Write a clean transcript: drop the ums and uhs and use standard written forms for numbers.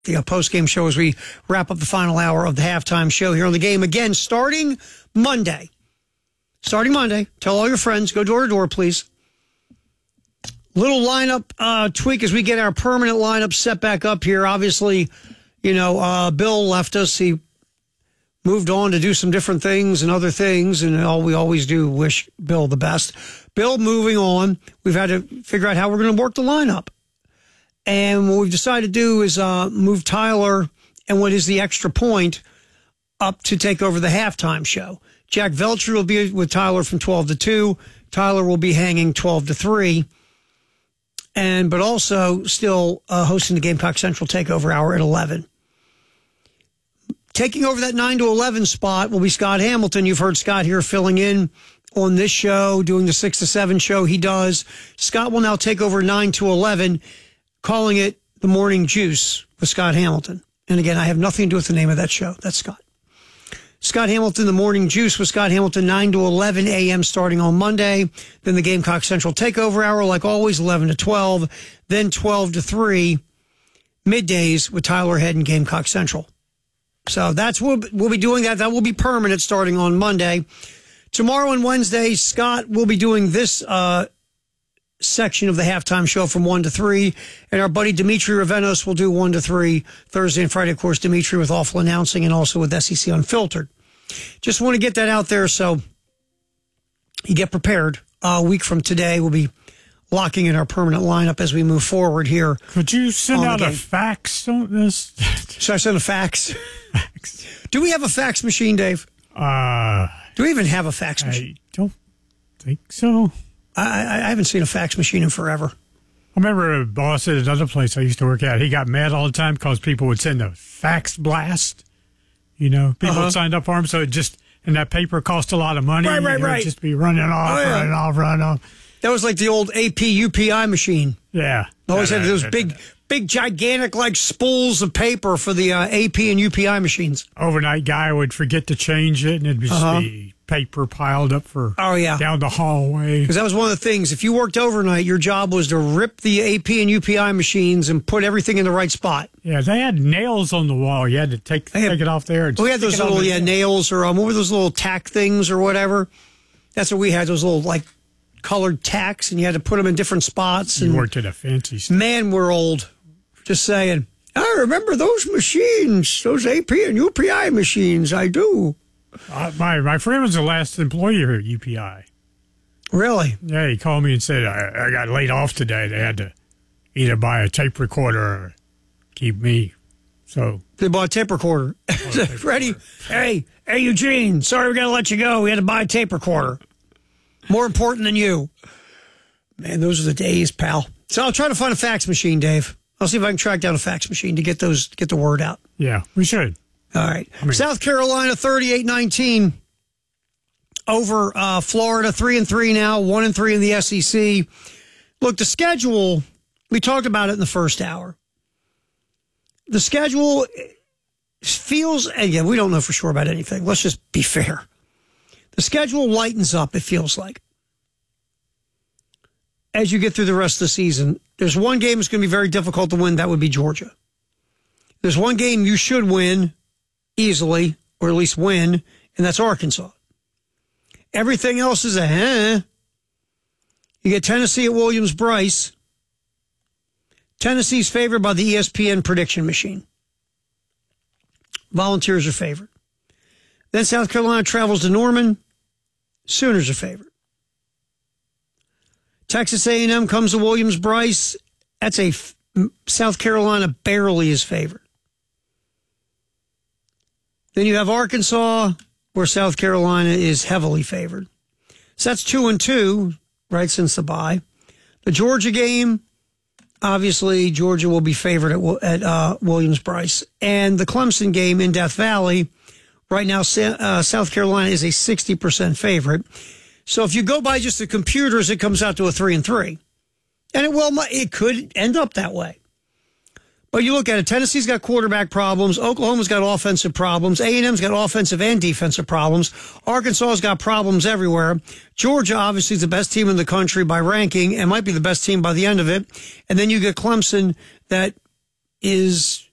the post-game show as we wrap up the final hour of the halftime show here on the game. Again, starting Monday. Tell all your friends. Go door to door, please. Little lineup tweak as we get our permanent lineup set back up here. Obviously, Bill left us. He moved on to do some different things and other things, and we always do wish Bill the best. Bill moving on, we've had to figure out how we're going to work the lineup. And what we've decided to do is move Tyler and what is the extra point up to take over the halftime show. Jack Velcher will be with Tyler from 12 to 2. Tyler will be hanging 12 to 3. But also still hosting the Gamecock Central Takeover Hour at 11. Taking over that 9 to 11 spot will be Scott Hamilton. You've heard Scott here filling in on this show, doing the 6 to 7 show he does. Scott will now take over 9 to 11, calling it The Morning Juice with Scott Hamilton. And again, I have nothing to do with the name of that show. That's Scott. Scott Hamilton, The Morning Juice with Scott Hamilton, 9 to 11 a.m. starting on Monday. Then the Gamecock Central Takeover Hour, like always, 11 to 12. Then 12 to 3, middays with Tyler Head and Gamecock Central. So we'll be doing that. That will be permanent starting on Monday. Tomorrow and Wednesday, Scott will be doing this section of the halftime show from 1 to 3. And our buddy Dimitri Ravenos will do 1 to 3 Thursday and Friday. Of course, Dimitri with Awful Announcing and also with SEC Unfiltered. Just want to get that out there so you get prepared. A week from today, we'll be locking in our permanent lineup as we move forward here. Could you send out a fax on this? Should I send a fax? Do we have a fax machine, Dave? Do we even have a fax machine? I don't think so. I haven't seen a fax machine in forever. I remember a boss at another place I used to work at. He got mad all the time because people would send a fax blast. People signed up for him, so and that paper cost a lot of money. Right. It would just be running off. That was like the old AP UPI machine. Yeah. Always had those big, gigantic, like spools of paper for the AP and UPI machines. Overnight guy would forget to change it, and it'd just be paper piled up for down the hallway. Because that was one of the things. If you worked overnight, your job was to rip the AP and UPI machines and put everything in the right spot. Yeah, they had nails on the wall. You had to take it off there. We had those little nails, or what were those little tack things or whatever? That's what we had, those little, like, colored tacks, and you had to put them in different spots. You worked at a fancy store. Man, we're old. Just saying. I remember those machines, those AP and UPI machines. I do. My friend was the last employee here at UPI. Really? Yeah, he called me and said, I got laid off today. They had to either buy a tape recorder or keep me. So they bought a tape recorder. Ready? Hey, Eugene, sorry we got to let you go. We had to buy a tape recorder. More important than you. Man, those are the days, pal. So I'll try to find a fax machine, Dave. I'll see if I can track down a fax machine to get the word out. Yeah, we should. All right. South Carolina 38-19 over Florida, 3-3 now, 1-3 in the SEC. Look, the schedule, we talked about it in the first hour. The schedule feels, again, we don't know for sure about anything. Let's just be fair. The schedule lightens up, it feels like, as you get through the rest of the season. There's one game that's going to be very difficult to win. That would be Georgia. There's one game you should win easily, or at least win, and that's Arkansas. Everything else is You get Tennessee at Williams-Brice. Tennessee's favored by the ESPN prediction machine. Volunteers are favored. Then South Carolina travels to Norman. Sooners are favored. Texas A&M comes to Williams-Brice. That's South Carolina barely is favored. Then you have Arkansas, where South Carolina is heavily favored. So that's 2-2, right, since the bye. The Georgia game, obviously, Georgia will be favored at Williams-Brice. And the Clemson game in Death Valley, right now, South Carolina is a 60% favorite. So if you go by just the computers, it comes out to a 3-3. And it could end up that way. But you look at it, Tennessee's got quarterback problems. Oklahoma's got offensive problems. A&M's got offensive and defensive problems. Arkansas's got problems everywhere. Georgia, obviously, is the best team in the country by ranking and might be the best team by the end of it. And then you get Clemson that is